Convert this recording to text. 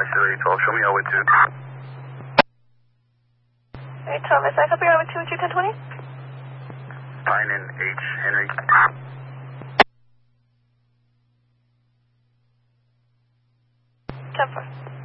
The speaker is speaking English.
Auxiliary 12, show me OA 2. 812, is that copy OA 2 with you 1020? Pine and H, Henry. 10-4.